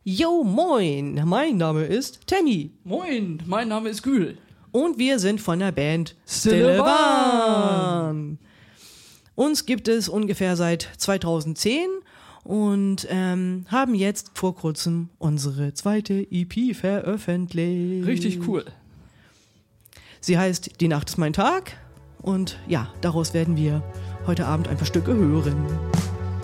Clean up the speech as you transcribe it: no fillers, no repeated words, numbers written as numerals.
Yo, moin, mein Name ist Tammy. Moin, mein Name ist Gül. Und wir sind von der Band Stille Bahn. Uns gibt es ungefähr seit 2010 und haben jetzt vor kurzem unsere zweite EP veröffentlicht. Richtig cool. Sie heißt Die Nacht ist mein Tag und ja, daraus werden wir heute Abend ein paar Stücke hören.